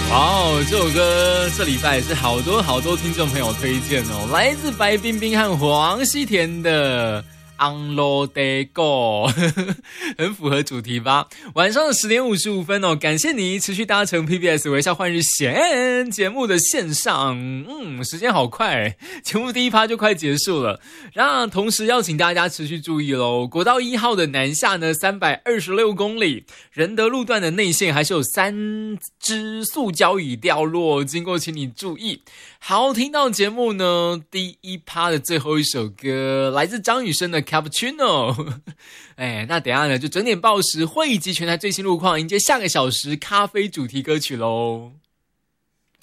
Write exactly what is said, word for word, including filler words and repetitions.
哇哦，这首歌这礼拜也是好多好多听众朋友推荐哦，来自白冰冰和黄西田的On Road Day Go 很符合主题吧。晚上的十点五十五分哦，感谢你持续搭乘 P B S 微笑换日线节目的线上。嗯，时间好快，节目第一趴就快结束了。那同时要请大家持续注意咯，国道一号的南下呢三百二十六公里，仁德路段的内线还是有三只塑胶椅掉落，经过请你注意。好，听到节目呢第一趴的最后一首歌来自张雨生的Cappuccino。 哎，那等一下呢就整点报时会以及全台最新路况，迎接下个小时咖啡主题歌曲咯。